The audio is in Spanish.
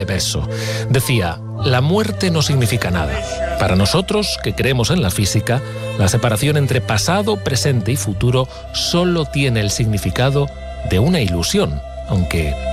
verso. Decía: la muerte no significa nada. Para nosotros, que creemos en la física, la separación entre pasado, presente y futuro solo tiene el significado de una ilusión, aunque